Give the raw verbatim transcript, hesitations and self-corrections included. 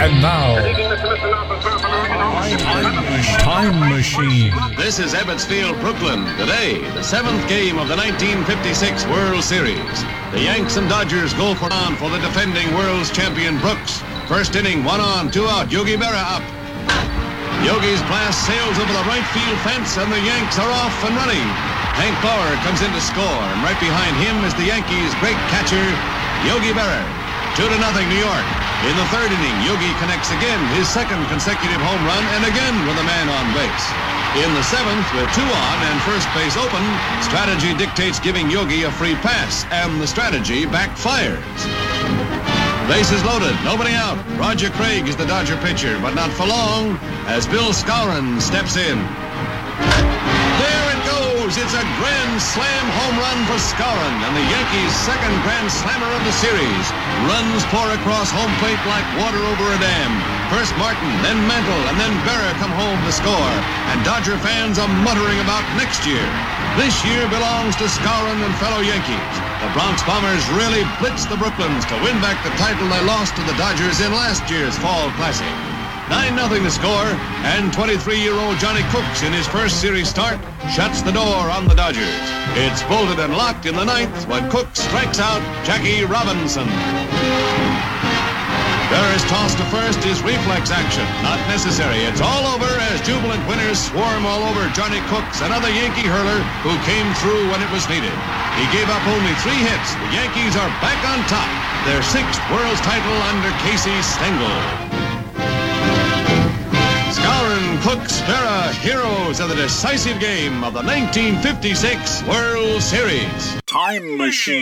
And now, Time Machine. This is Ebbets Field, Brooklyn. Today, the seventh game of the nineteen fifty-six World Series. The Yanks and Dodgers go for on for the defending world's champion Brooks. First inning, one on, two out. Yogi Berra up. Yogi's blast sails over the right field fence, and the Yanks are off and running. Hank Bauer comes in to score, and right behind him is the Yankees' great catcher, Yogi Berra. Two to nothing, New York. In the third inning, Yogi connects again, his second consecutive home run, and again with a man on base. In the seventh, with two on and first base open, strategy dictates giving Yogi a free pass, and the strategy backfires. Bases loaded, nobody out. Roger Craig is the Dodger pitcher, but not for long, as Bill Skowron steps in. There it goes. It's a grand slam home run for Skowron, and the Yankees' second grand slammer of the series. Runs pour across home plate like water over a dam. First Martin, then Mantle, and then Berra come home to score. And Dodger fans are muttering about next year. This year belongs to Skowron and fellow Yankees. The Bronx Bombers really blitzed the Brooklyns to win back the title they lost to the Dodgers in last year's Fall Classic. nine nothing to score, and twenty-three-year-old Johnny Cooks in his first series start shuts the door on the Dodgers. It's bolted and locked in the ninth when Cooks strikes out Jackie Robinson. Berra's toss to first is reflex action. Not necessary. It's all over as jubilant winners swarm all over Johnny Cooks, another Yankee hurler who came through when it was needed. He gave up only three hits. The Yankees are back on top. Their sixth world's title under Casey Stengel. Skowron, Cooks, Berra, heroes of the decisive game of the nineteen fifty-six World Series. Time Machine.